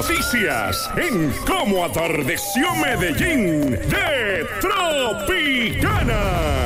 noticias en Cómo Atardeció Medellín de Tropicana.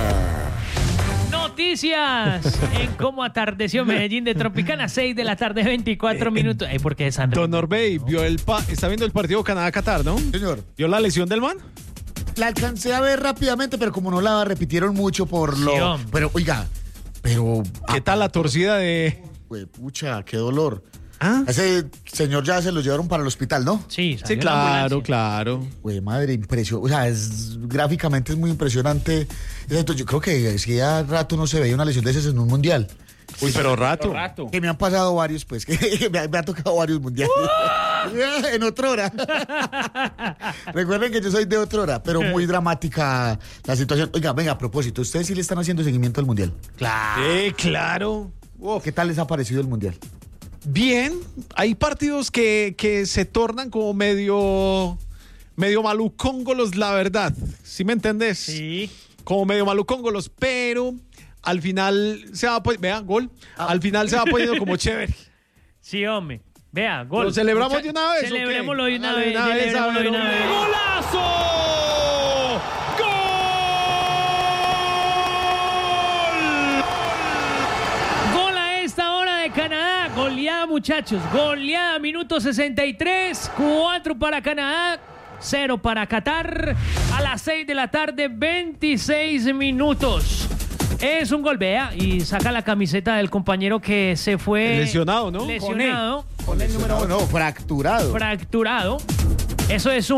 Noticias en Cómo Atardeció Medellín de Tropicana, 6 de la tarde, 24 minutos. ¿Por qué es Andrés? Don Orbey, está viendo el partido Canadá-Qatar, ¿no? Señor. ¿Vio la lesión del man? La alcancé a ver rápidamente, pero como no la repitieron mucho por lo... Sí, hombre. Pero, oiga, pero... ¿Qué tal la torcida de...? Pucha, qué dolor. ¿Ah? Ese señor ya se lo llevaron para el hospital, ¿no? Sí, Sí, salió en claro, ambulancia. claro. Güey, madre, impresionante. O sea, gráficamente es muy impresionante. Yo creo que hacía rato no se veía una lesión de esas en un mundial. Uy, pero rato. Que me han pasado varios, pues, que me ha tocado varios mundiales. En otra hora. Recuerden que yo soy de otra hora, pero muy dramática la situación. Oiga, venga, a propósito, ¿ustedes sí le están haciendo seguimiento al mundial? Claro. Claro. ¿Qué tal les ha parecido el mundial? Bien, hay partidos que se tornan como medio malucóngolos, la verdad. ¿Sí me entendés? Sí. Como medio malucóngolos, pero al final se va vean, gol. Al final se va poniendo como chévere. Sí, hombre. Vea, gol. ¿Lo celebramos de una vez? Celebrémoslo ¿o qué? de una Hágale vez. a ver. Celebrémoslo de una vez. ¡Golazo! Gol a esta hora de Canadá. Goleada, muchachos. Goleada, minuto 63. 4 para Canadá. 0 para Qatar. A las 6 de la tarde, 26 minutos. Es un gol, vea, y saca la camiseta del compañero que se fue... Lesionado, ¿no? Lesionado. Con el número 1. No, fracturado. Fracturado. Eso es un